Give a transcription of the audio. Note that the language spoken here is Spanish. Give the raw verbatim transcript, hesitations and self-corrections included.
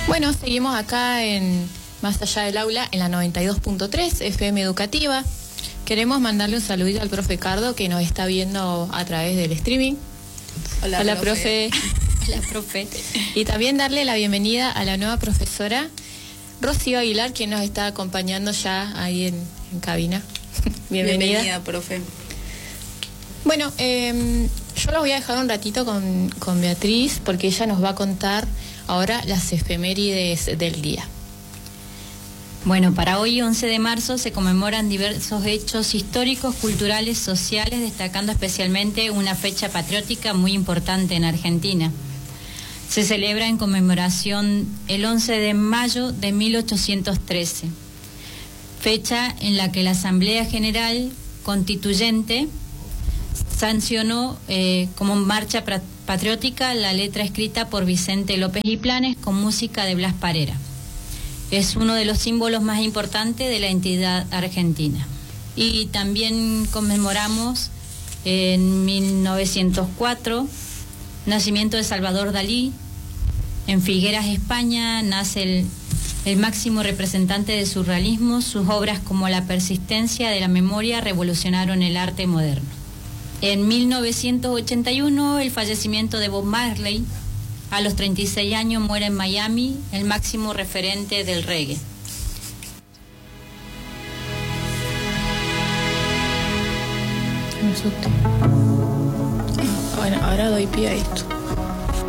Bueno, seguimos acá en Más Allá del Aula, en la noventa y dos punto tres, F M Educativa. Queremos mandarle un saludito al profe Cardo, que nos está viendo a través del streaming. Hola, Hola, profe. profe. Hola, profe. Y también darle la bienvenida a la nueva profesora, Rocío Aguilar, quien nos está acompañando ya ahí en, en cabina. Bienvenida. Bienvenida, profe. Bueno, eh, yo los voy a dejar un ratito con, con Beatriz, porque ella nos va a contar ahora las efemérides del día. Bueno, para hoy, once de marzo, se conmemoran diversos hechos históricos, culturales, sociales, destacando especialmente una fecha patriótica muy importante en Argentina. Se celebra en conmemoración el once de mayo de mil ochocientos trece, fecha en la que la Asamblea General Constituyente sancionó eh, como marcha patriótica la letra escrita por Vicente López y Planes con música de Blas Parera. Es uno de los símbolos más importantes de la entidad argentina. Y también conmemoramos en mil novecientos cuatro nacimiento de Salvador Dalí. En Figueras, España, nace el, el máximo representante del surrealismo. Sus obras como La persistencia de la memoria revolucionaron el arte moderno. En mil novecientos ochenta y uno, el fallecimiento de Bob Marley. A los treinta y seis años muere en Miami, el máximo referente del reggae. Bueno, ahora doy pie a esto.